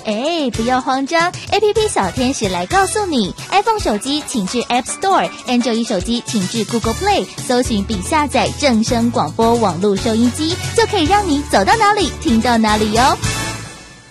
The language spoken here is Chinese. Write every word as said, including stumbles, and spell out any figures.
哎，不要慌张 ，A P P 小天使来告诉你 ，iPhone 手机请至 App Store，Android 手机请至 Google Play， 搜寻并下载正声广播网络收音机，就可以让你走到哪里听到哪里哟。